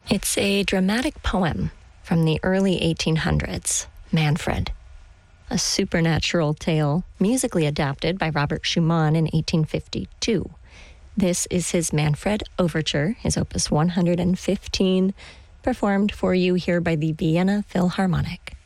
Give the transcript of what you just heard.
It's a dramatic poem from the early 1800s, Manfred, a supernatural tale musically adapted by Robert Schumann in 1852. This is his Manfred Overture, his opus 115, performed for you here by the Vienna Philharmonic.